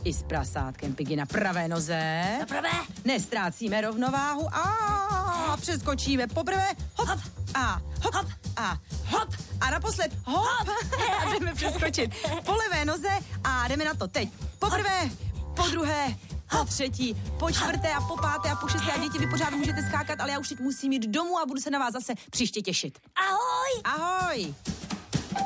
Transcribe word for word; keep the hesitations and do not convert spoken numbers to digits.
I s prasátkem Piggy na pravé noze. Na pravé. Nestrácíme rovnováhu a přeskočíme poprvé. Hop, hop. A hop, hop. A hop. A naposled hop. hop. A jdeme přeskočit po levé noze a jdeme na to teď. Poprvé, po druhé, po třetí, po čtvrté a po páté a po šesté. A děti, vy pořád můžete skákat, ale já už teď musím jít domů a budu se na vás zase příště těšit. Ahoj! Ahoj!